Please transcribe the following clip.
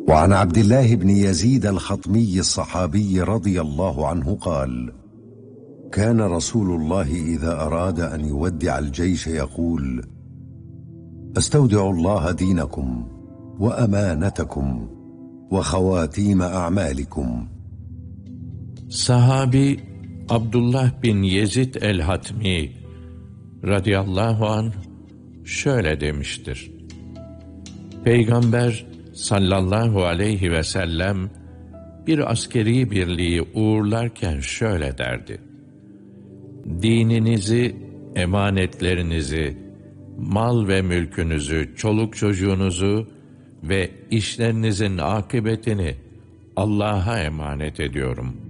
وعن عبد الله بن يزيد الخطمي الصحابي رضي الله عنه قال: كان رسول الله إذا أراد أن يودع الجيش يقول: أستودع الله دينكم وأمانتكم وخواتيم أعمالكم. Sahabi Abdullah bin Yezid el-Hatmi radıyallahu anh şöyle demiştir: Peygamber sallallahu aleyhi ve sellem bir askeri birliği uğurlarken şöyle derdi: dininizi, emanetlerinizi, mal ve mülkünüzü, çoluk çocuğunuzu ve işlerinizin akıbetini Allah'a emanet ediyorum.